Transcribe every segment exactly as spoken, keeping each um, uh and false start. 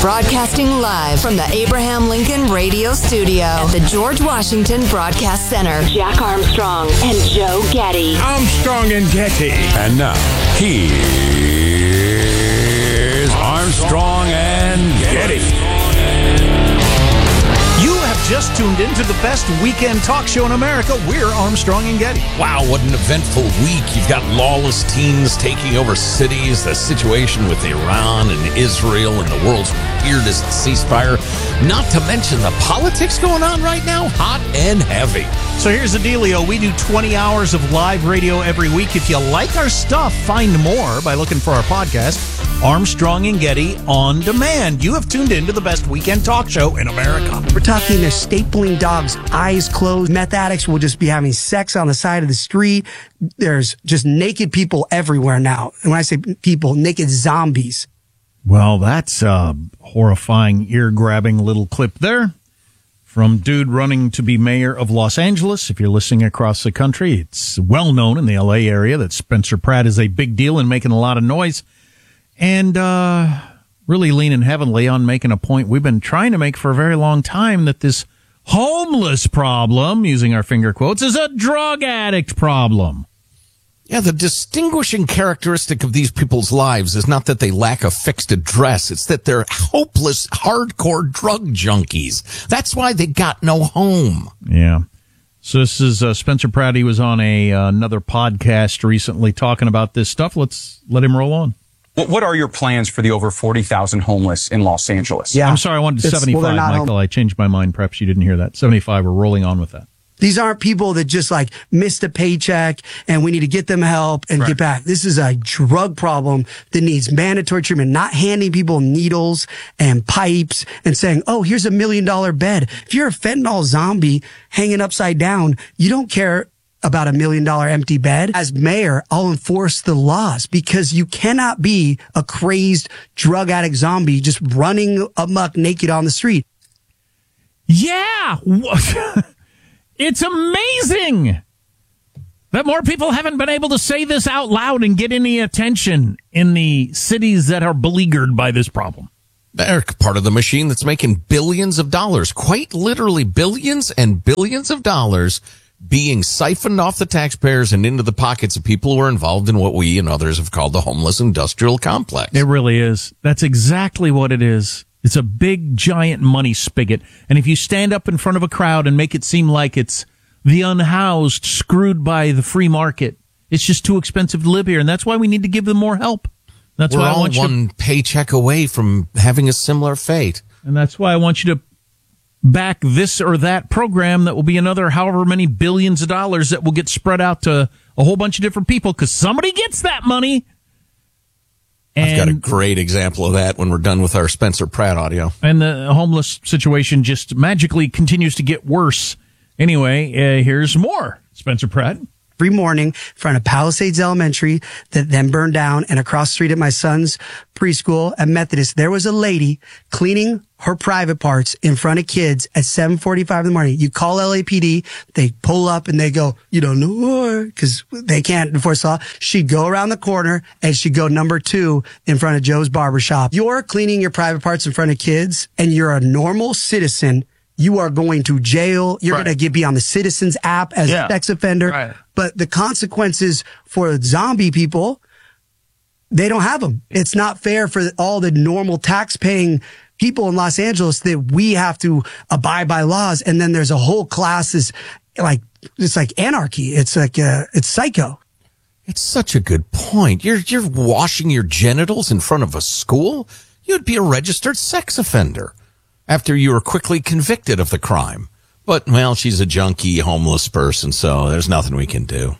Broadcasting live from the Abraham Lincoln Radio Studio at the George Washington Broadcast Center. Jack Armstrong and Joe Getty. Armstrong and Getty. And now, here's Armstrong and Getty. You have just tuned into the best weekend talk show in America. We're Armstrong and Getty. Wow, what an eventful week. You've got lawless teens taking over cities, the situation with Iran and Israel and the world's weirdest ceasefire, not to mention the politics going on right now, hot and heavy. So here's the dealio. We do twenty hours of live radio every week. If you like our stuff, find more by looking for our podcast, Armstrong and Getty On Demand. You have tuned into the best weekend talk show in America. We're talking they're stapling dogs, eyes closed. Meth addicts will just be having sex on the side of the street. There's just naked people everywhere now. And when I say people, naked zombies. Well, that's a horrifying, ear-grabbing little clip there from dude running to be mayor of Los Angeles. If you're listening across the country, it's well known in the L A area that Spencer Pratt is a big deal and making a lot of noise. And uh really leaning heavily on making a point we've been trying to make for a very long time, that this homeless problem, using our finger quotes, is a drug addict problem. Yeah, the distinguishing characteristic of these people's lives is not that they lack a fixed address. It's that they're hopeless, hardcore drug junkies. That's why they got no home. Yeah. So this is uh, Spencer Pratt. He was on a uh, another podcast recently talking about this stuff. Let's let him roll on. What are your plans for the over forty thousand homeless in Los Angeles? Yeah. I'm sorry, I wanted It's- seventy-five, well, they're not Michael. home. I changed my mind. Perhaps you didn't hear that. seventy-five, we're rolling on with that. These aren't people that just like missed a paycheck and we need to get them help and Right. get back. This is a drug problem that needs mandatory treatment, not handing people needles and pipes and saying, oh, here's a million dollar bed. If you're a fentanyl zombie hanging upside down, you don't care about a million dollar empty bed. As mayor, I'll enforce the laws because you cannot be a crazed drug addict zombie just running amok naked on the street. Yeah. It's amazing that more people haven't been able to say this out loud and get any attention in the cities that are beleaguered by this problem. They're part of the machine that's making billions of dollars, quite literally billions and billions of dollars being siphoned off the taxpayers and into the pockets of people who are involved in what we and others have called the homeless industrial complex. It really is. That's exactly what it is. It's a big, giant money spigot. And if you stand up in front of a crowd and make it seem like it's the unhoused screwed by the free market, it's just too expensive to live here. And that's why we need to give them more help. That's We're why I all want you one to, paycheck away from having a similar fate. and that's why I want you to back this or that program that will be another however many billions of dollars that will get spread out to a whole bunch of different people, because somebody gets that money. And, I've got a great example of that when we're done with our Spencer Pratt audio. and the homeless situation just magically continues to get worse. Anyway, uh, here's more. Spencer Pratt. Every morning in front of Palisades Elementary that then burned down, and across the street at my son's preschool at Methodist, there was a lady cleaning her private parts in front of kids at seven forty-five in the morning. You call L A P D, they pull up and they go, you don't know more, because they can't enforce law. She'd go around the corner and she'd go number two in front of Joe's barbershop. You're cleaning your private parts in front of kids and you're a normal citizen. You are going to jail. You're Right. going to be on the Citizens app as Yeah. a sex offender. Right. But the consequences for zombie people, they don't have them. It's not fair for all the normal tax-paying people in Los Angeles that we have to abide by laws. And then there's a whole class is like, it's like anarchy. It's like, uh, it's psycho. It's such a good point. You're you're washing your genitals in front of a school? You'd be a registered sex offender after you were quickly convicted of the crime. But, well, she's a junkie, homeless person, so there's nothing we can do.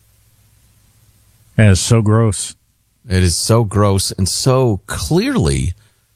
That is so gross. It is so gross and so clearly,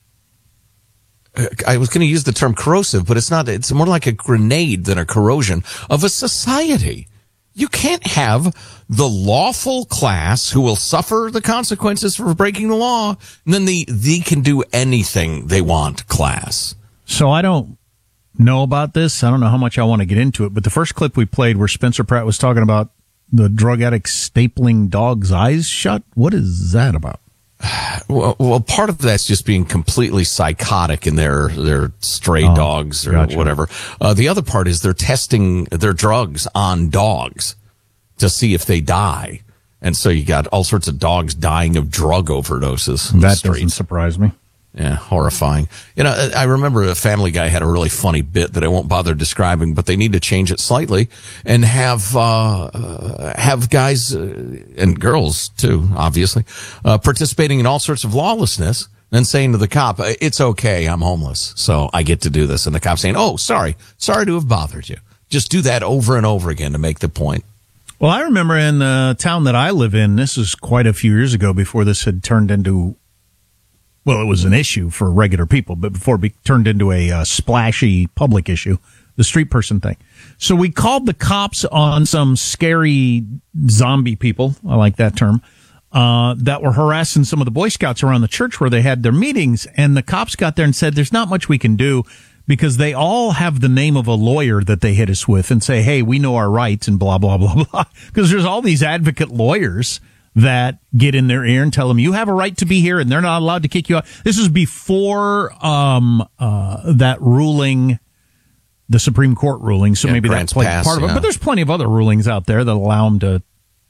I was going to use the term corrosive, but it's not. It's more like a grenade than a corrosion of a society. You can't have the lawful class who will suffer the consequences for breaking the law, and then the they can do anything they want class. So I don't know about this. I don't know how much I want to get into it, but the first clip we played where Spencer Pratt was talking about the drug addict stapling dogs' eyes shut, what is that about? Well, well, part of that's just being completely psychotic in their their stray Oh, dogs or gotcha. whatever. Uh, the other part is they're testing their drugs on dogs to see if they die. And so you got all sorts of dogs dying of drug overdoses. in the That streets. doesn't surprise me. Yeah, horrifying. You know, I remember a Family Guy had a really funny bit that I won't bother describing, but they need to change it slightly and have uh, uh have guys uh, and girls too, obviously, uh, participating in all sorts of lawlessness and saying to the cop, "It's okay, I'm homeless, so I get to do this," and the cop saying, "Oh, sorry, sorry to have bothered you." Just do that over and over again to make the point. Well, I remember in the town that I live in, this is quite a few years ago before this had turned into, well, it was an issue for regular people, but before it be, turned into a uh, splashy public issue, the street person thing. So we called the cops on some scary zombie people, I like that term, uh, that were harassing some of the Boy Scouts around the church where they had their meetings. And the cops got there and said, there's not much we can do because they all have the name of a lawyer that they hit us with and say, hey, we know our rights and blah, blah, blah, blah. Because there's all these advocate lawyers that get in their ear and tell them you have a right to be here and they're not allowed to kick you out. This is before um, uh, that ruling, the Supreme Court ruling. So Yeah, maybe Grants that's like passed, part of it. yeah. But there's plenty of other rulings out there that allow them to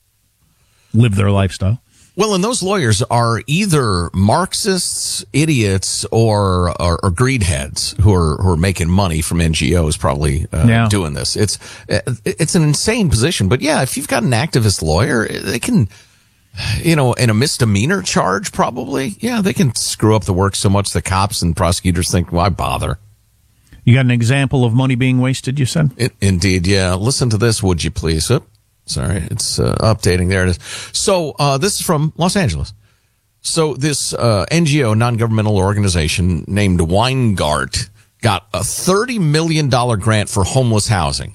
live their lifestyle. Well, and those lawyers are either Marxists, idiots, or or, or greedheads who are who are making money from N G Os, probably uh, Yeah. doing this. It's it's an insane position, but yeah, if you've got an activist lawyer, they can, you know, in a misdemeanor charge, probably, yeah, they can screw up the work so much the cops and prosecutors think, why bother? You got an example of money being wasted, you said? It, indeed, yeah. Listen to this, would you please? Oop, sorry, it's uh, updating. There it is. So uh, this is from Los Angeles. So this uh, N G O, non-governmental organization named Weingart, got a thirty million dollars grant for homeless housing.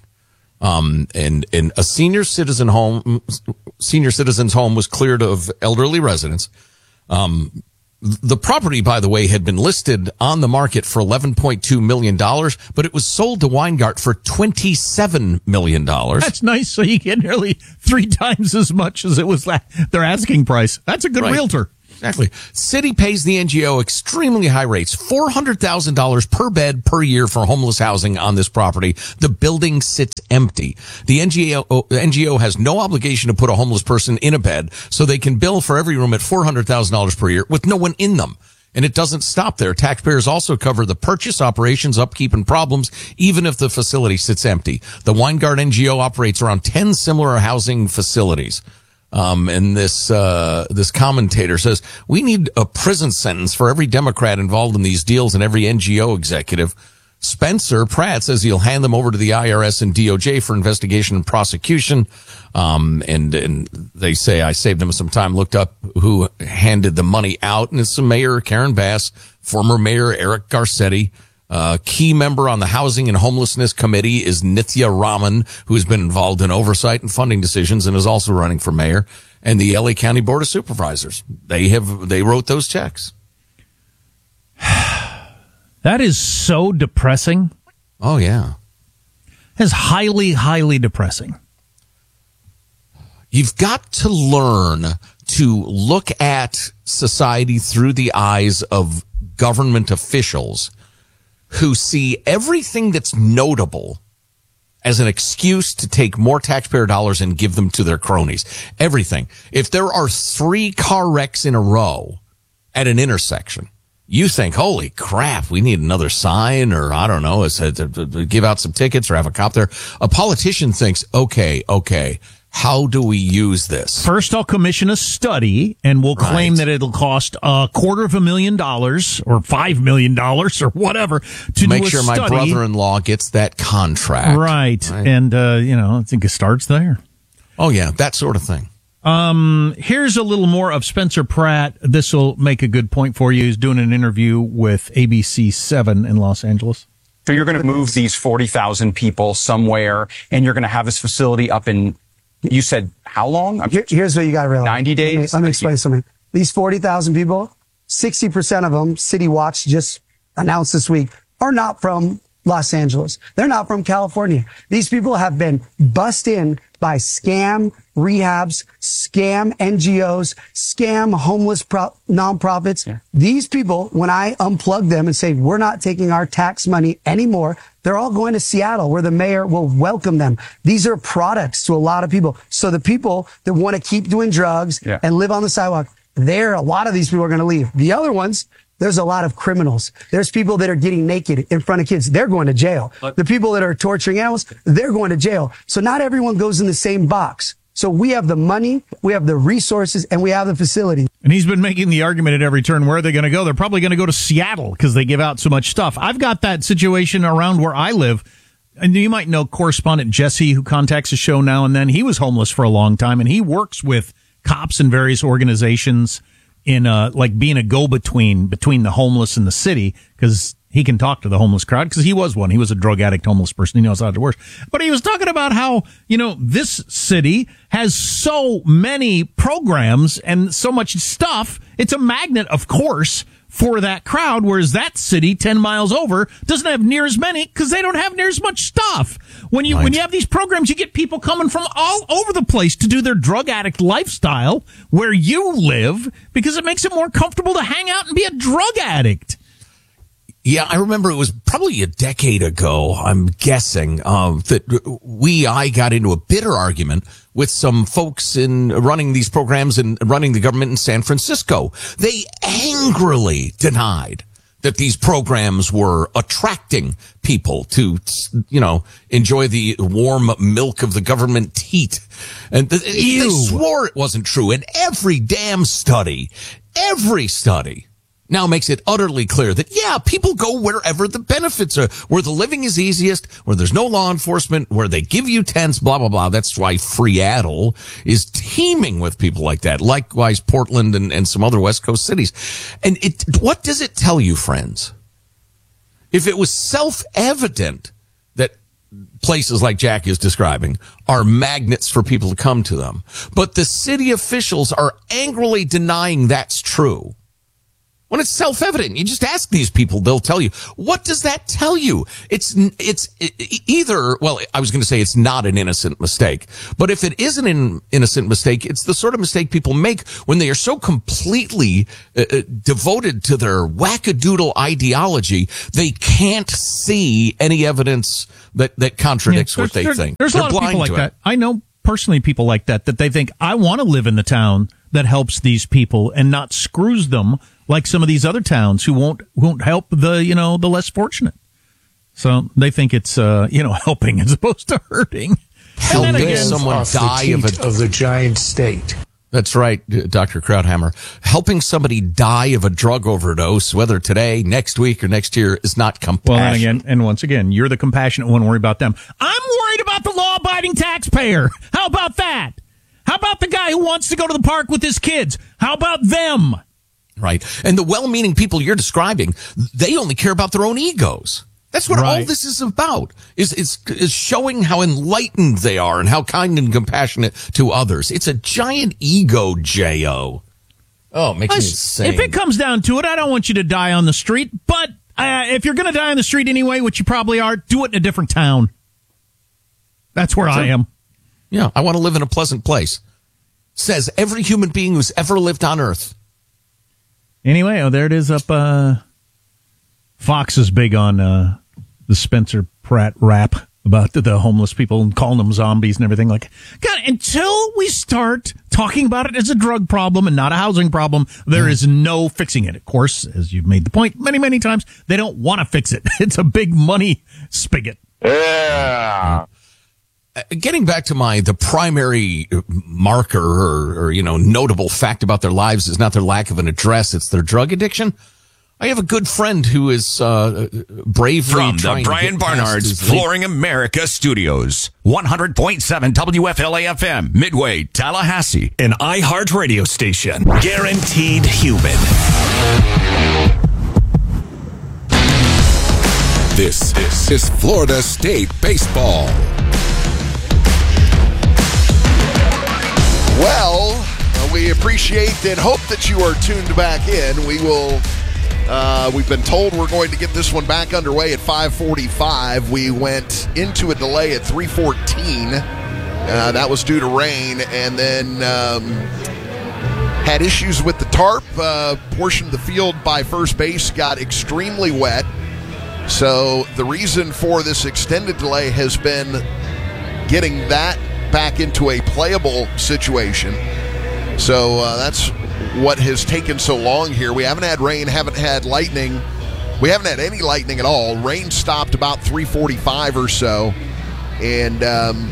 Um, and, and a senior citizen home, senior citizen's home was cleared of elderly residents. Um, the property, by the way, had been listed on the market for eleven point two million dollars, but it was sold to Weingart for twenty-seven million dollars. That's nice. So you get nearly three times as much as it was la- their asking price. That's a good Right. realtor. Exactly. City pays the N G O extremely high rates, four hundred thousand dollars per bed per year for homeless housing on this property. The building sits empty. The N G O, N G O has no obligation to put a homeless person in a bed, so they can bill for every room at four hundred thousand dollars per year with no one in them. And it doesn't stop there. Taxpayers also cover the purchase, operations, upkeep, and problems, even if the facility sits empty. The Weingart N G O operates around ten similar housing facilities. Um, and this, uh, this commentator says, we need a prison sentence for every Democrat involved in these deals and every N G O executive. Spencer Pratt says he'll hand them over to the I R S and D O J for investigation and prosecution. Um, and, and they say, I saved him some time, looked up who handed the money out, and it's Mayor Karen Bass, former Mayor Eric Garcetti. Uh, key member on the Housing and Homelessness Committee is Nithya Raman, who has been involved in oversight and funding decisions and is also running for mayor. And the L A County Board of Supervisors. They have, they wrote those checks. That is so depressing. Oh, yeah. That's highly, highly depressing. You've got to learn to look at society through the eyes of government officials who see everything that's notable as an excuse to take more taxpayer dollars and give them to their cronies. Everything. If there are three car wrecks in a row at an intersection, you think, holy crap, we need another sign, or I don't know, it's a, to, to give out some tickets or have a cop there. A politician thinks, okay, okay, how do we use this? First, I'll commission a study, and we'll claim Right. that it'll cost a quarter of a million dollars or five million dollars or whatever to Make do a sure my study. brother-in-law gets that contract. Right. Right. And, uh, you know, I think it starts there. Oh, yeah, that sort of thing. Um, here's a little more of Spencer Pratt. This will make a good point for you. He's doing an interview with A B C seven in Los Angeles. So you're going to move these forty thousand people somewhere, and you're going to have this facility up in, you said, how long? I'm- Here- here's what you got to realize. ninety days? Let me, let me explain something. These forty thousand people, sixty percent of them, City Watch just announced this week, are not from Los Angeles. They're not from California. These people have been bussed in by scam rehabs, scam N G Os, scam homeless pro- nonprofits. Yeah. These people, when I unplug them and say, we're not taking our tax money anymore, they're all going to Seattle where the mayor will welcome them. These are products to a lot of people. So the people that want to keep doing drugs yeah. and live on the sidewalk, there, a lot of these people are going to leave. The other ones, there's a lot of criminals. There's people that are getting naked in front of kids. They're going to jail. But the people that are torturing animals, they're going to jail. So not everyone goes in the same box. So we have the money, we have the resources, and we have the facility. And he's been making the argument at every turn, where are they going to go? They're probably going to go to Seattle because they give out so much stuff. I've got that situation around where I live. And you might know correspondent Jesse, who contacts the show now and then. He was homeless for a long time, and he works with cops and various organizations in uh, like being a go-between between the homeless and the city, because he can talk to the homeless crowd, because he was one. He was a drug addict, homeless person. He knows how to work. But he was talking about how, you know, this city has so many programs and so much stuff. It's a magnet, of course, for that crowd, whereas that city ten miles over doesn't have near as many because they don't have near as much stuff. When you right. when you have these programs, you get people coming from all over the place to do their drug addict lifestyle where you live, because it makes it more comfortable to hang out and be a drug addict. Yeah, I remember it was probably a decade ago, I'm guessing, um, that we, I got into a bitter argument with some folks in running these programs and running the government in San Francisco. They angrily denied that these programs were attracting people to, you know, enjoy the warm milk of the government teat. And th- they swore it wasn't true. And every damn study, every study now makes it utterly clear that, yeah, people go wherever the benefits are, where the living is easiest, where there's no law enforcement, where they give you tents, blah, blah, blah. That's why Seattle is teeming with people like that. Likewise, Portland and, and some other West Coast cities. And it, what does it tell you, friends? If it was self-evident that places like Jack is describing are magnets for people to come to them, but the city officials are angrily denying that's true, when it's self-evident, you just ask these people, they'll tell you. What does that tell you? It's, it's either, well, I was going to say it's not an innocent mistake, but if it is an innocent mistake, it's the sort of mistake people make when they are so completely uh, devoted to their wackadoodle ideology, they can't see any evidence that, that contradicts yeah, what they there, think. There's They're a lot of people like it. that. I know personally people like that, that they think, I want to live in the town that helps these people and not screws them like some of these other towns who won't won't help the, you know, the less fortunate. So they think it's, uh, you know, helping as opposed to hurting. Helping again, someone die the of a of the giant state. That's right, Doctor Krauthammer. Helping somebody die of a drug overdose, whether today, next week, or next year, is not compassion. Well, and again, and once again, you're the compassionate one. Worry about them. I'm worried about the law-abiding taxpayer. How about that? How about the guy who wants to go to the park with his kids? How about them? Right. And the well-meaning people you're describing, they only care about their own egos. That's what right. all this is about, is, is, is showing how enlightened they are and how kind and compassionate to others. It's a giant ego, J O. Oh, it makes I, me insane. If it comes down to it, I don't want you to die on the street, but uh, if you're going to die on the street anyway, which you probably are, do it in a different town. That's where That's I it. am. Yeah, I want to live in a pleasant place. Says every human being who's ever lived on Earth. Anyway, oh, there it is up. Uh, Fox is big on uh, the Spencer Pratt rap about the, the homeless people and calling them zombies and everything. Like, God, until we start talking about it as a drug problem and not a housing problem, there is no fixing it. Of course, as you've made the point many, many times, they don't want to fix it. It's a big money spigot. Yeah. Uh, getting back to my, the primary marker or, or, you know, notable fact about their lives is not their lack of an address, it's their drug addiction. I have a good friend who is uh, bravely from trying the Brian to Barnard's Flooring America Studios, one hundred point seven W F L A F M, Midway, Tallahassee, an iHeart radio station, guaranteed human. This, this is Florida State Baseball. Well, uh, we appreciate and hope that you are tuned back in. We will, uh, we've been told we're going to get this one back underway at five forty-five. We went into a delay at three fourteen. Uh, that was due to rain, and then um, had issues with the tarp. Uh, portion of the field by first base got extremely wet. So the reason for this extended delay has been getting that back into a playable situation. So uh, that's what has taken so long here. We haven't had rain, haven't had lightning. We haven't had any lightning at all. Rain stopped about three forty-five or so. And um,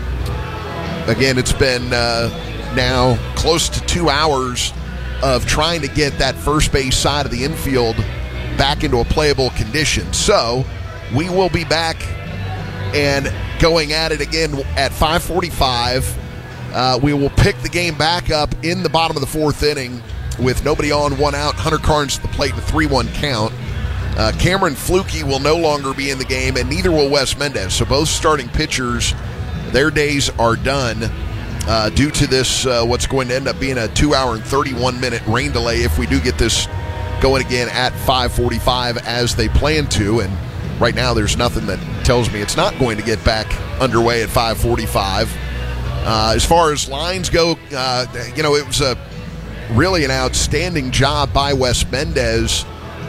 again, it's been uh, now close to two hours of trying to get that first base side of the infield back into a playable condition. So we will be back and going at it again at five forty-five. Uh, we will pick the game back up in the bottom of the fourth inning with nobody on, one out. Hunter Carnes at the plate in a three one count. Uh, Cameron Fluke will no longer be in the game, and neither will Wes Mendez. So both starting pitchers, their days are done uh, due to this, uh, what's going to end up being a two hour and thirty-one minute rain delay if we do get this going again at five forty-five as they plan to. And right now there's nothing that tells me it's not going to get back underway at five forty-five. Uh, as far as lines go, uh, you know, it was a really an outstanding job by Wes Mendez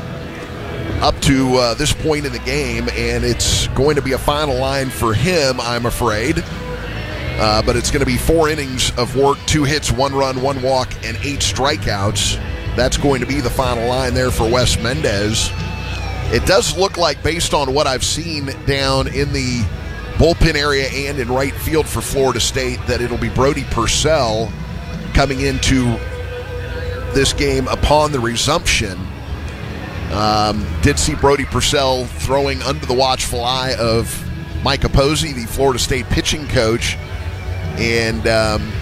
up to uh, this point in the game, and it's going to be a final line for him, I'm afraid. Uh, but it's going to be four innings of work, two hits, one run, one walk, and eight strikeouts. That's going to be the final line there for Wes Mendez. It does look like, based on what I've seen down in the bullpen area and in right field for Florida State, that it'll be Brody Purcell coming into this game upon the resumption. Um, did see Brody Purcell throwing under the watchful eye of Micah Posey, the Florida State pitching coach. And um,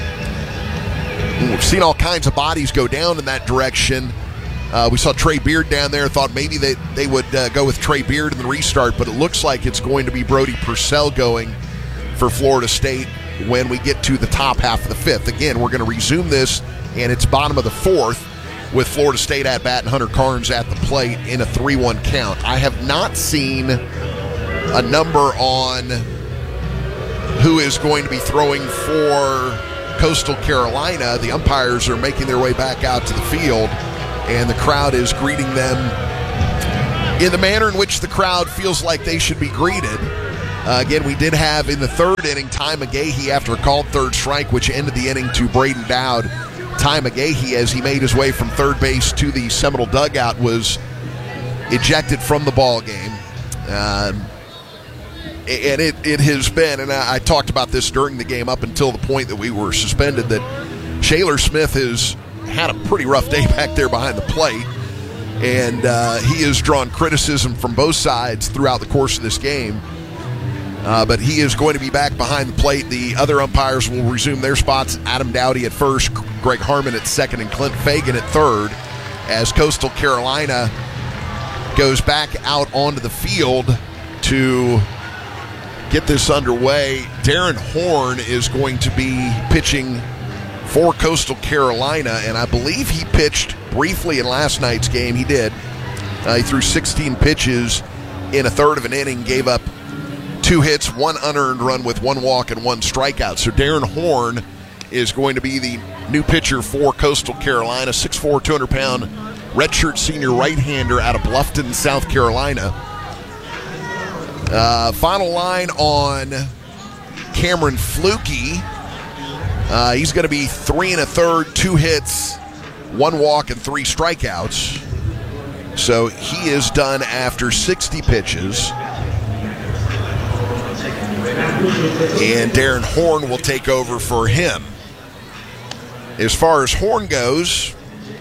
we've seen all kinds of bodies go down in that direction. Uh, we saw Trey Beard down there, thought maybe they, they would uh, go with Trey Beard in the restart, but it looks like it's going to be Brody Purcell going for Florida State when we get to the top half of the fifth. Again, we're going to resume this, and it's bottom of the fourth with Florida State at bat and Hunter Carnes at the plate in a three one count. I have not seen a number on who is going to be throwing for Coastal Carolina. The umpires are making their way back out to the field, and the crowd is greeting them in the manner in which the crowd feels like they should be greeted. Uh, again, we did have in the third inning Ty McGahee after a called third strike, which ended the inning to Braden Dowd. Ty McGahee, as he made his way from third base to the Seminole dugout, was ejected from the ball game. Um, and it, it has been, and I, I talked about this during the game up until the point that we were suspended, that Shaler Smith has had a pretty rough day back there behind the plate. And uh, he has drawn criticism from both sides throughout the course of this game. Uh, but he is going to be back behind the plate. The other umpires will resume their spots. Adam Dowdy at first, Greg Harmon at second, and Clint Fagan at third, as Coastal Carolina goes back out onto the field to get this underway. Darren Horn is going to be pitching for Coastal Carolina, and I believe he pitched briefly in last night's game. He did. Uh, he threw sixteen pitches in a third of an inning, gave up two hits, one unearned run with one walk and one strikeout. So Darren Horn is going to be the new pitcher for Coastal Carolina, six foot four, two hundred pound redshirt senior right-hander out of Bluffton, South Carolina. Uh, final line on Cameron Fluke. Uh, he's going to be three and a third, two hits, one walk, and three strikeouts. So he is done after sixty pitches. And Darren Horn will take over for him. As far as Horn goes,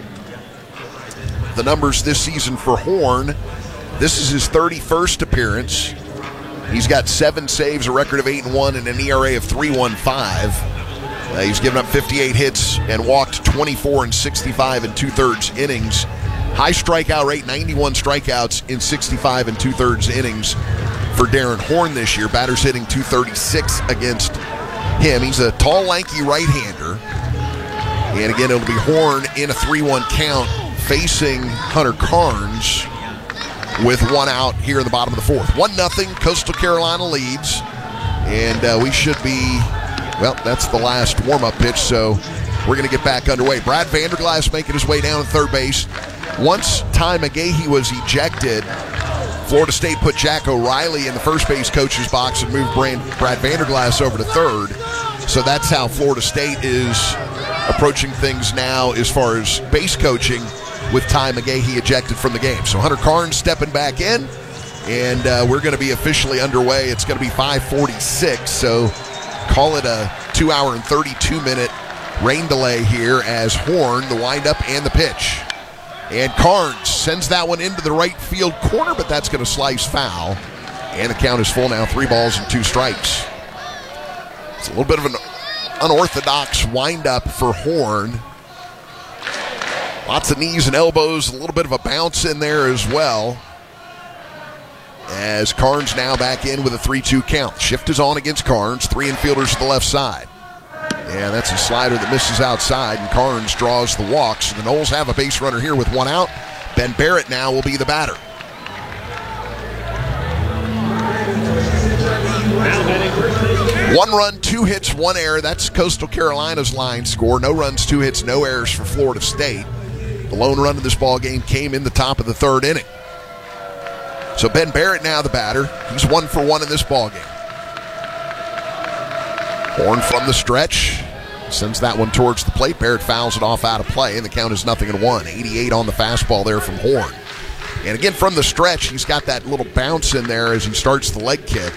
the numbers this season for Horn, this is his thirty-first appearance. He's got seven saves, a record of eight and one, and an E R A of three point one five. Uh, he's given up fifty-eight hits and walked twenty-four and sixty-five and two-thirds innings. High strikeout rate, ninety-one strikeouts in sixty-five and two-thirds innings for Darren Horn this year. Batters hitting two thirty-six against him. He's a tall, lanky right-hander. And again, it'll be Horn in a three one count facing Hunter Carnes with one out here in the bottom of the fourth. one nothing, Coastal Carolina leads. And uh, we should be Well, that's the last warm-up pitch, so we're going to get back underway. Brad Vanderglass making his way down to third base. Once Ty McGahee was ejected, Florida State put Jack O'Reilly in the first base coach's box and moved Brad Vanderglass over to third. So that's how Florida State is approaching things now as far as base coaching, with Ty McGahee ejected from the game. So Hunter Carnes stepping back in, and uh, we're going to be officially underway. It's going to be five forty-six, so call it a two hour and thirty-two minute rain delay here as Horn, the windup and the pitch. And Carnes sends that one into the right field corner, but that's going to slice foul. And the count is full now, three balls and two strikes. It's a little bit of an unorthodox windup for Horn. Lots of knees and elbows, a little bit of a bounce in there as well. As Carnes now back in with a three two count. Shift is on against Carnes, three infielders to the left side. And that's a slider that misses outside, and Carnes draws the walk. So the Noles have a base runner here with one out. Ben Barrett now will be the batter. One run, two hits, one error. That's Coastal Carolina's line score. No runs, two hits, no errors for Florida State. The lone run of this ball game came in the top of the third inning. So Ben Barrett now the batter. He's one for one in this ball game. Horn from the stretch, sends that one towards the plate. Barrett fouls it off out of play, and the count is nothing and one. eighty-eight on the fastball there from Horn. And again, from the stretch, he's got that little bounce in there as he starts the leg kick.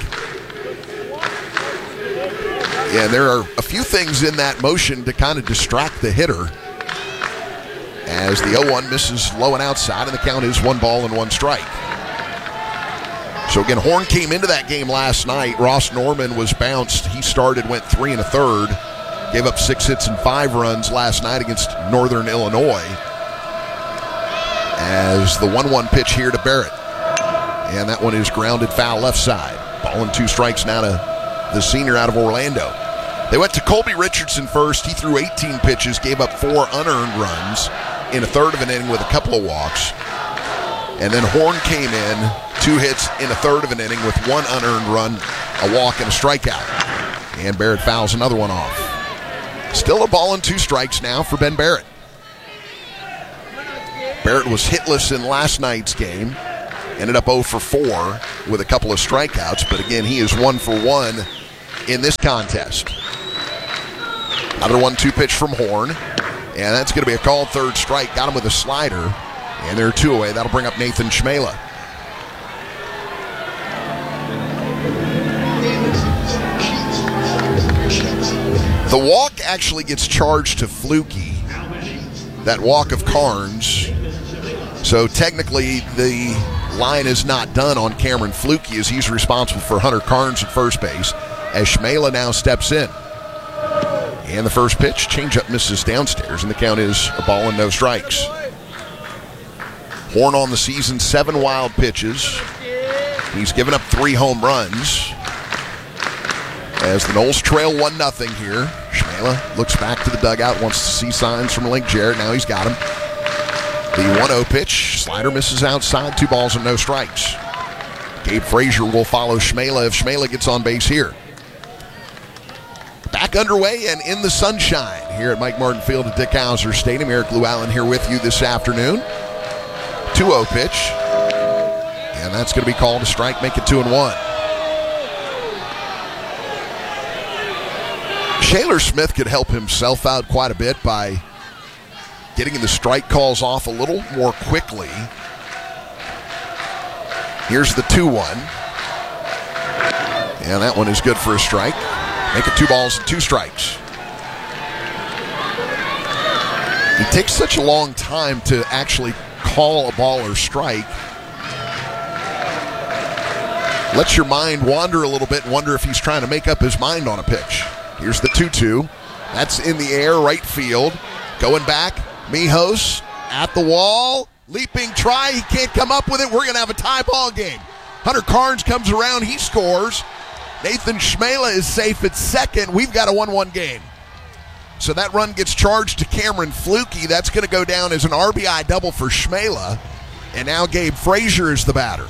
Yeah, there are a few things in that motion to kind of distract the hitter, as the oh one misses low and outside, and the count is one ball and one strike. So again, Horn came into that game last night. Ross Norman was bounced. He started, went three and a third, gave up six hits and five runs last night against Northern Illinois. As the one one pitch here to Barrett. And that one is grounded foul left side. Ball and two strikes now to the senior out of Orlando. They went to Colby Richardson first. He threw eighteen pitches, gave up four unearned runs in a third of an inning with a couple of walks. And then Horn came in, two hits in a third of an inning with one unearned run, a walk, and a strikeout. And Barrett fouls another one off. Still a ball and two strikes now for Ben Barrett. Barrett was hitless in last night's game. Ended up oh for four with a couple of strikeouts. But again, he is one for one in this contest. Another one two pitch from Horn. And that's going to be a called third strike. Got him with a slider. And they're two away. That'll bring up Nathan Schmela. The walk actually gets charged to Flukie. That walk of Carnes. So technically the line is not done on Cameron Flukie, as he's responsible for Hunter Carnes at first base, as Schmela now steps in. And the first pitch, changeup misses downstairs, and the count is a ball and no strikes. Horn on the season, seven wild pitches. He's given up three home runs. As the Noles trail one nothing here. Schmela looks back to the dugout, wants to see signs from Link Jarrett. Now he's got him. The one oh pitch, slider misses outside, two balls and no strikes. Gabe Frazier will follow Schmela if Schmela gets on base here. Back underway and in the sunshine here at Mike Martin Field at Dick Howser Stadium. Eric Llewellyn here with you this afternoon. two oh pitch. And that's going to be called a strike, make it two and one. Shaler Smith could help himself out quite a bit by getting the strike calls off a little more quickly. Here's the two one. And that one is good for a strike. Make it two balls and two strikes. It takes such a long time to actually call a ball or strike. Lets your mind wander a little bit and wonder if he's trying to make up his mind on a pitch. Here's the two two. That's in the air, right field. Going back, Mijos at the wall. Leaping try, he can't come up with it. We're going to have a tie ball game. Hunter Carnes comes around, he scores. Nathan Schmela is safe at second. We've got a one one game. So that run gets charged to Cameron Flukie. That's going to go down as an R B I double for Schmela. And now Gabe Frazier is the batter.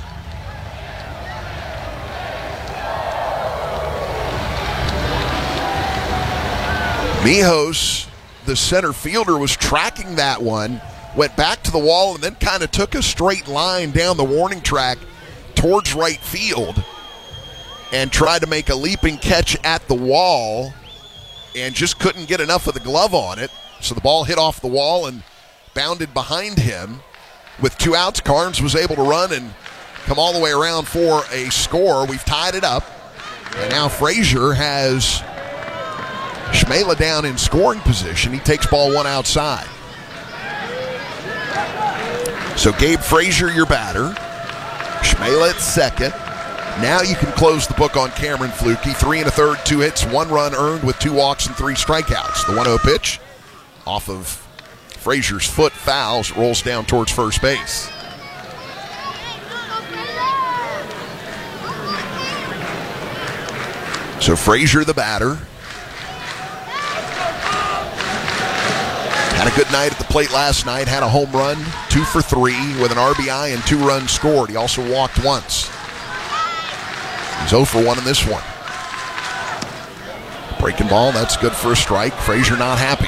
Mijos, the center fielder, was tracking that one, went back to the wall, and then kind of took a straight line down the warning track towards right field and tried to make a leaping catch at the wall and just couldn't get enough of the glove on it. So the ball hit off the wall and bounded behind him. With two outs, Carnes was able to run and come all the way around for a score. We've tied it up. And now Frazier has Shmela down in scoring position. He takes ball one outside. So Gabe Frazier, your batter. Shmela at second. Now you can close the book on Cameron Flukie. Three and a third, two hits, one run earned with two walks and three strikeouts. The one oh pitch off of Frazier's foot, fouls, rolls down towards first base. So Frazier, the batter, had a good night at the plate last night, had a home run, two for three with an R B I and two runs scored. He also walked once. He's oh for one in this one. Breaking ball, that's good for a strike. Frazier not happy.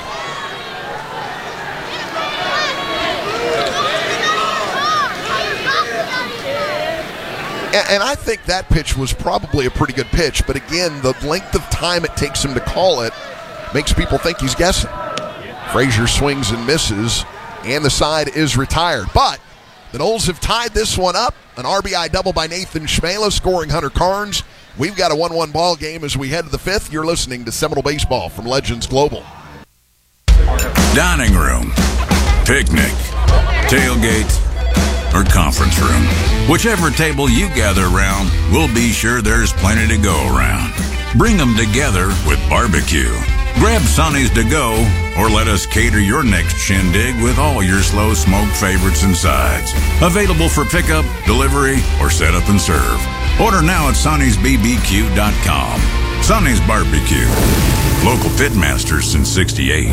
And I think that pitch was probably a pretty good pitch, but again, the length of time it takes him to call it makes people think he's guessing. Frazier swings and misses, and the side is retired. But the Noles have tied this one up. An R B I double by Nathan Shmela, scoring Hunter Carnes. We've got a one one ball game as we head to the fifth. You're listening to Seminole Baseball from Legends Global. Dining room, picnic, tailgate, or conference room. Whichever table you gather around, we'll be sure there's plenty to go around. Bring them together with barbecue. Grab Sonny's to go, or let us cater your next shindig with all your slow smoke favorites and sides. Available for pickup, delivery, or set up and serve. Order now at Sonny's B B Q dot com. Sonny's Barbecue. Local pitmaster since sixty-eight.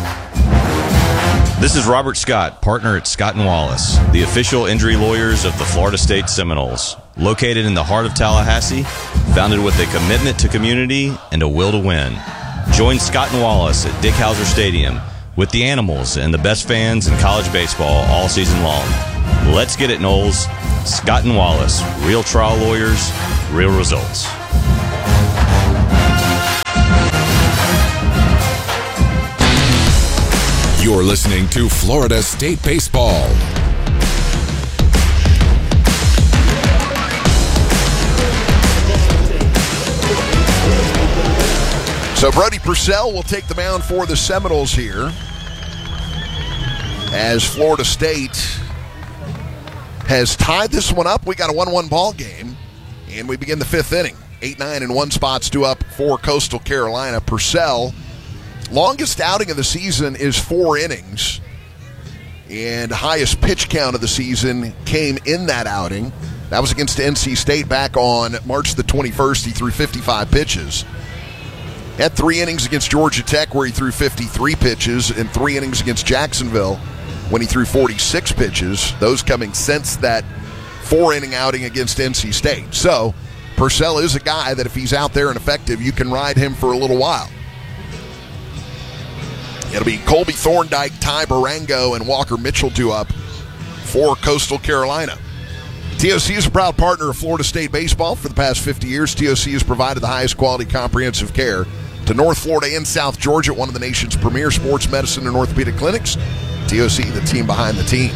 This is Robert Scott, partner at Scott and Wallace, the official injury lawyers of the Florida State Seminoles. Located in the heart of Tallahassee, founded with a commitment to community and a will to win. Join Scott and Wallace at Dick Hauser Stadium with the Animals and the best fans in college baseball all season long. Let's get it, Noles. Scott and Wallace, real trial lawyers, real results. You're listening to Florida State Baseball. So Brody Purcell will take the mound for the Seminoles here, as Florida State has tied this one up. We got a one one ball game, and we begin the fifth inning. eight nine and one spots due up for Coastal Carolina. Purcell, longest outing of the season is four innings, and highest pitch count of the season came in that outing. That was against N C State back on March the twenty-first. He threw fifty-five pitches. Had three innings against Georgia Tech where he threw fifty-three pitches, and three innings against Jacksonville when he threw forty-six pitches. Those coming since that four-inning outing against N C State. So Purcell is a guy that if he's out there and effective, you can ride him for a little while. It'll be Colby Thorndike, Ty Barango, and Walker Mitchell due up for Coastal Carolina. T O C is a proud partner of Florida State Baseball. For the past fifty years, T O C has provided the highest quality comprehensive care to North Florida and South Georgia, one of the nation's premier sports medicine and orthopedic clinics. T O C, the team behind the team.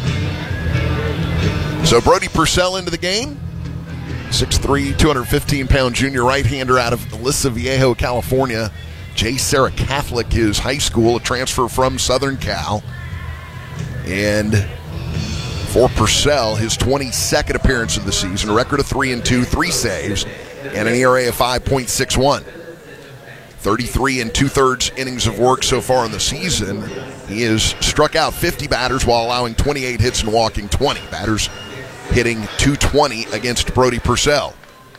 So Brody Purcell into the game. six three, two hundred fifteen pound junior right-hander out of Aliso Viejo, California. J. Sarah Catholic is high school, a transfer from Southern Cal. And for Purcell, his twenty-second appearance of the season, a record of three and two, three saves, and an E R A of five point six one. thirty-three and two-thirds innings of work so far in the season. He has struck out fifty batters while allowing twenty-eight hits and walking twenty. Batters hitting two twenty against Brody Purcell.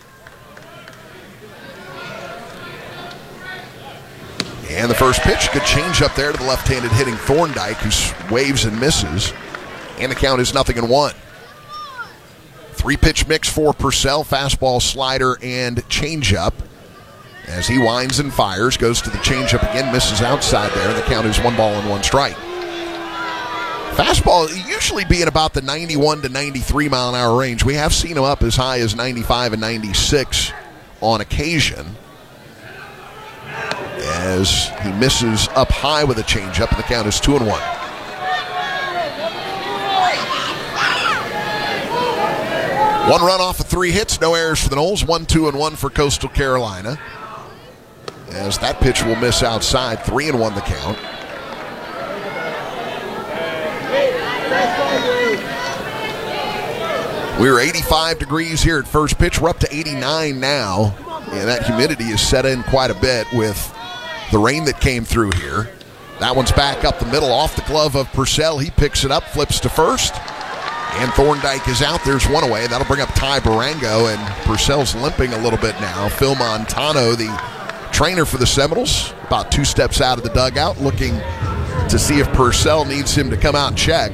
And the first pitch, good change up there to the left-handed hitting Thorndike, who waves and misses. And the count is nothing in one. Three-pitch mix for Purcell, fastball, slider, and changeup. As he winds and fires, goes to the changeup again, misses outside there. The count is one ball and one strike. Fastball usually being about the ninety-one to ninety-three mile an hour range. We have seen him up as high as ninety-five and ninety-six on occasion. As he misses up high with a changeup, and the count is two and one. One run off of three hits, no errors for the Noles. One, two, and one for Coastal Carolina. As that pitch will miss outside, three and one the count. We're eighty-five degrees here at first pitch. We're up to eighty-nine now. And that humidity is set in quite a bit with the rain that came through here. That one's back up the middle off the glove of Purcell. He picks it up, flips to first. And Thorndike is out. There's one away. That'll bring up Ty Barango, and Purcell's limping a little bit now. Phil Montano, the trainer for the Seminoles, about two steps out of the dugout, looking to see if Purcell needs him to come out and check.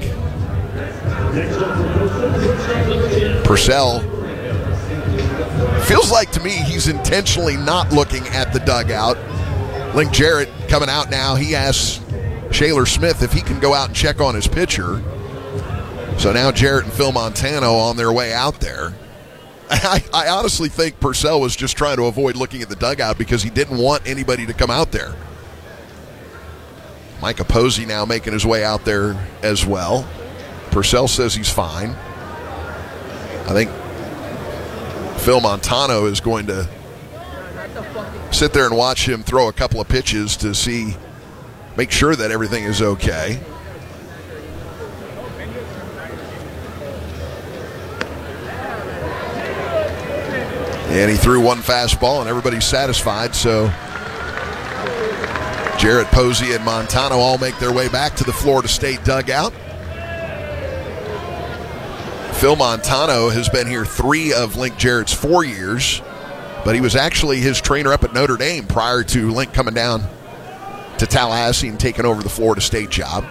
Purcell feels like to me he's intentionally not looking at the dugout. Link Jarrett coming out now. He asks Shaler Smith if he can go out and check on his pitcher. So now Jarrett and Phil Montano on their way out there. I, I honestly think Purcell was just trying to avoid looking at the dugout because he didn't want anybody to come out there. Micah Posey now making his way out there as well. Purcell says he's fine. I think Phil Montano is going to sit there and watch him throw a couple of pitches to see, make sure that everything is okay. And he threw one fastball, and everybody's satisfied. So Jarrett, Posey, and Montano all make their way back to the Florida State dugout. Phil Montano has been here three of Link Jarrett's four years, but he was actually his trainer up at Notre Dame prior to Link coming down to Tallahassee and taking over the Florida State job.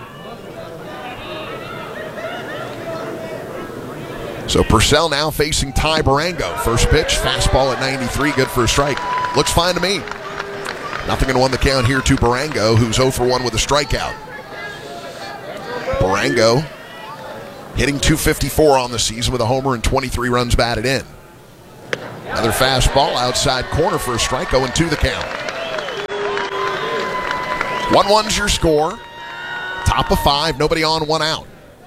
So Purcell now facing Ty Barango. First pitch, fastball at ninety-three, good for a strike. Looks fine to me. Nothing in one the count here to Barango, who's oh for one with a strikeout. Barango hitting two fifty-four on the season with a homer and twenty-three runs batted in. Another fastball outside corner for a strike, oh and two the count. one one's your score. Top of five, nobody on, one out.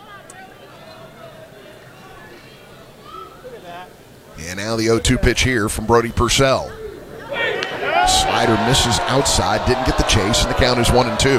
And now the oh two pitch here from Brody Purcell. Slider misses outside, didn't get the chase, and the count is one and two.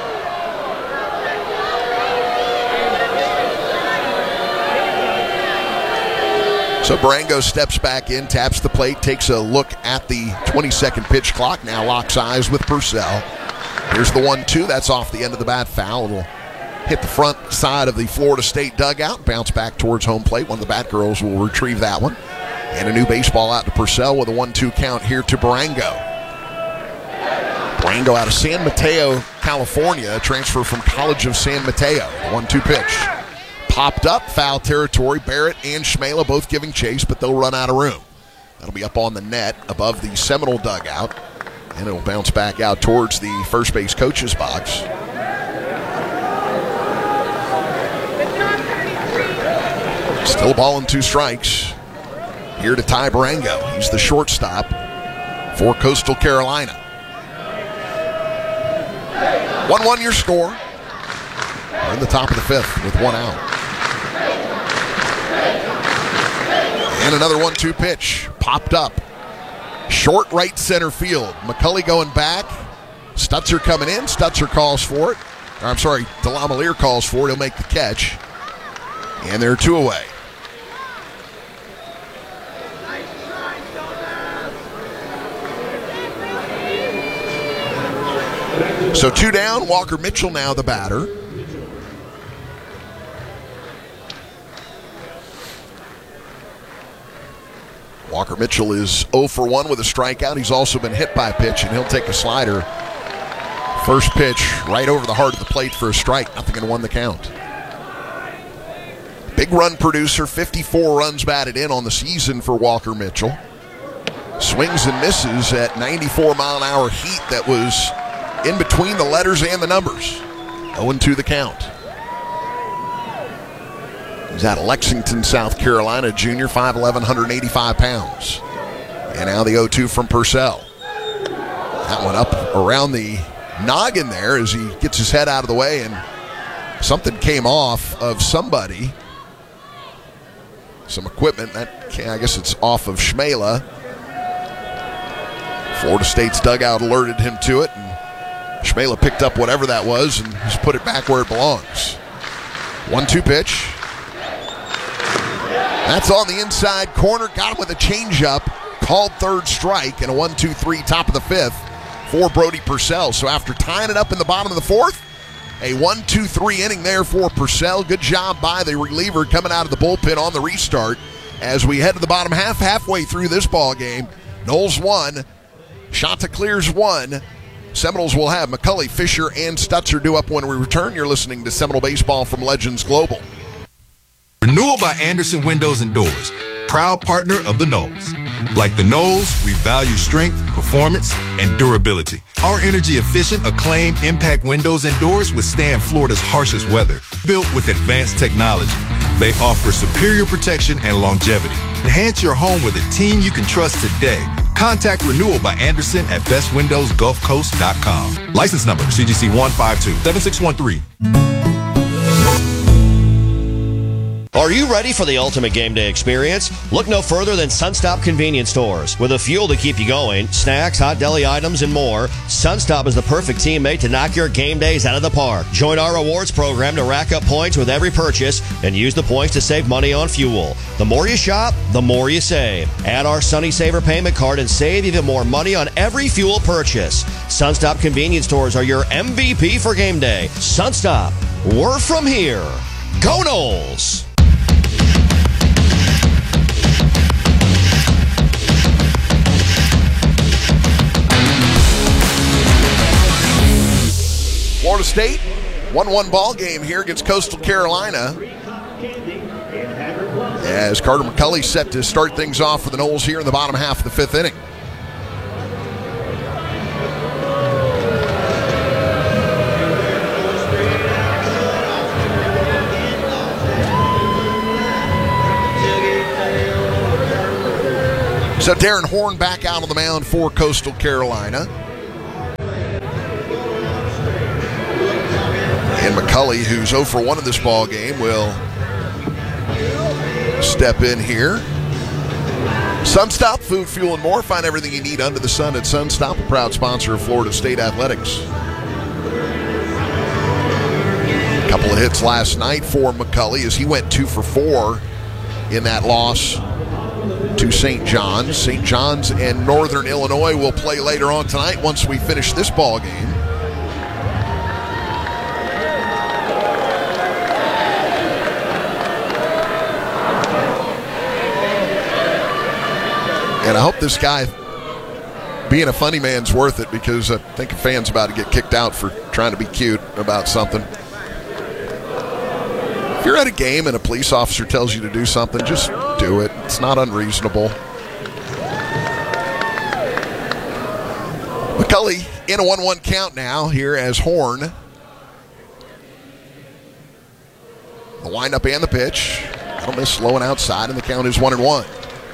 So Barango steps back in, taps the plate, takes a look at the twenty-second pitch clock, now locks eyes with Purcell. Here's the one two, that's off the end of the bat foul. It'll hit the front side of the Florida State dugout, bounce back towards home plate. One of the Batgirls will retrieve that one. And a new baseball out to Purcell with a one two count here to Barango. Barango out of San Mateo, California, transfer from College of San Mateo. one two pitch. Popped up, foul territory. Barrett and Schmela both giving chase, but they'll run out of room. That'll be up on the net above the Seminole dugout, and it'll bounce back out towards the first base coach's box. Still a ball and two strikes. Here to Ty Barango. He's the shortstop for Coastal Carolina. one one your score. We're in the top of the fifth with one out. And another one two pitch. Popped up. Short right center field. McCulley going back. Stutzer coming in. Stutzer calls for it. Or, I'm sorry, Delamalier calls for it. He'll make the catch. And they're two away. So two down, Walker Mitchell now the batter. Walker Mitchell is oh for one with a strikeout. He's also been hit by a pitch, and he'll take a slider. First pitch right over the heart of the plate for a strike. Nothing in one the count. Big run producer, fifty-four runs batted in on the season for Walker Mitchell. swings and misses at ninety-four mile an hour heat that was in between the letters and the numbers. oh and two the count. He's out of Lexington, South Carolina, junior, five eleven, one eighty-five pounds. And now the oh two from Purcell. That one up around the noggin there as he gets his head out of the way, and something came off of somebody. Some equipment. That I guess it's off of Schmela. Florida State's dugout alerted him to it, and Schmela picked up whatever that was and just put it back where it belongs. one two pitch. That's on the inside corner. Got him with a changeup. Called third strike, and a one two three top of the fifth for Brody Purcell. So after tying it up in the bottom of the fourth, a one two three inning there for Purcell. Good job by the reliever coming out of the bullpen on the restart. As we head to the bottom half, halfway through this ball game, Knowles one, Chanticleers one. Seminoles will have McCulley, Fisher, and Stutzer due up when we return. You're listening to Seminole Baseball from Legends Global. Renewal by Anderson Windows and Doors, proud partner of the Knowles. Like the Knowles, we value strength, performance, and durability. Our energy-efficient, acclaimed impact windows and doors withstand Florida's harshest weather. Built with advanced technology, they offer superior protection and longevity. Enhance your home with a team you can trust today. Contact Renewal by Anderson at best windows gulf coast dot com. License number C G C one five two seven six one three. Are you ready for the ultimate game day experience? Look no further than Sunstop Convenience Stores. With a fuel to keep you going, snacks, hot deli items, and more, Sunstop is the perfect teammate to knock your game days out of the park. Join our rewards program to rack up points with every purchase and use the points to save money on fuel. The more you shop, the more you save. Add our Sunny Saver payment card and save even more money on every fuel purchase. Sunstop Convenience Stores are your M V P for game day. Sunstop, we're from here. Go Knowles! Florida State, one one ball game here against Coastal Carolina. As Carter McCulley set to start things off for the Knowles here in the bottom half of the fifth inning. So Darren Horn back out on the mound for Coastal Carolina. And McCulley, who's oh for one in this ball game, will step in here. Sunstop, food, fuel, and more. Find everything you need under the sun at Sunstop, a proud sponsor of Florida State Athletics. A couple of hits last night for McCulley as he went two for four in that loss to Saint John's. Saint John's and Northern Illinois will play later on tonight once we finish this ball game. And I hope this guy being a funny man's worth it, because I think a fan's about to get kicked out for trying to be cute about something. If you're at a game and a police officer tells you to do something, just do it. It's not unreasonable. McCulley in a one one count now here as Horn. The windup and the pitch. That'll miss low and outside, and the count is one and one.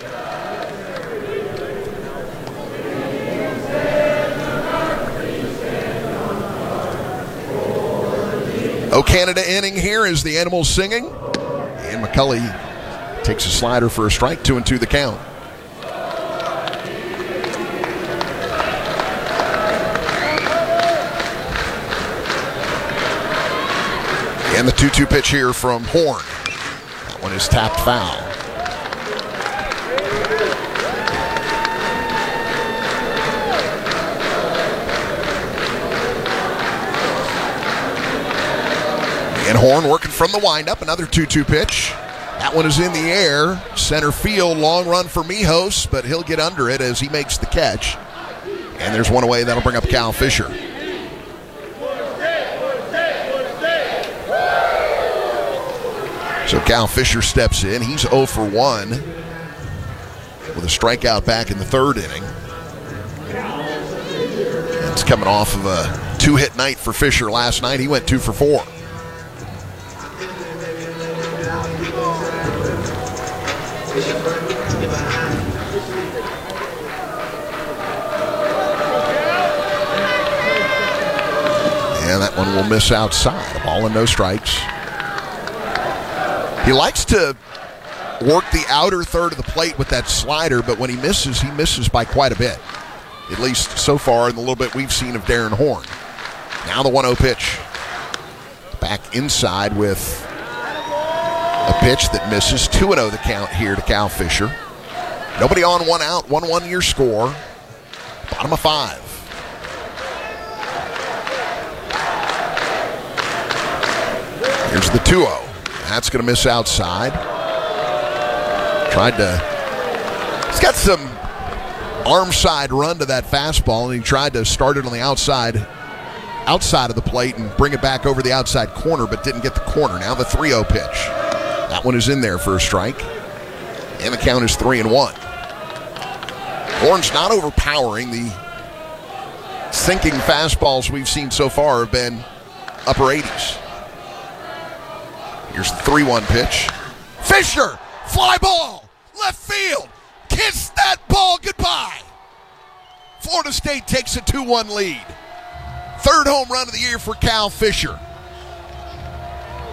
O Canada inning here is the Animals singing. And McCulley takes a slider for a strike, two and two the count. And the two two pitch here from Horn. That one is tapped foul. And Horn working from the windup, another two two pitch. That one is in the air. Center field, long run for Mijos, but he'll get under it as he makes the catch. And there's one away. That'll bring up Cal Fisher. So Cal Fisher steps in. He's oh for one. with a strikeout back in the third inning. It's coming off of a two-hit night for Fisher last night. He went two for four. And that one will miss outside. A ball and no strikes. He likes to work the outer third of the plate with that slider, but when he misses, he misses by quite a bit. At least so far in the little bit we've seen of Darren Horn. Now the one oh pitch. Back inside with a pitch that misses. two and oh the count here to Cal Fisher. Nobody on, one out, one one your score. Bottom of five. Here's the two oh. That's going to miss outside. Tried to... He's got some arm side run to that fastball, and he tried to start it on the outside outside of the plate and bring it back over the outside corner, but didn't get the corner. Now the three oh pitch. That one is in there for a strike. And the count is three and one. Horn's not overpowering. The sinking fastballs we've seen so far have been upper eighties. Here's the three one pitch. Fisher! Fly ball! Left field! Kiss that ball goodbye! Florida State takes a two one lead. Third home run of the year for Cal Fisher.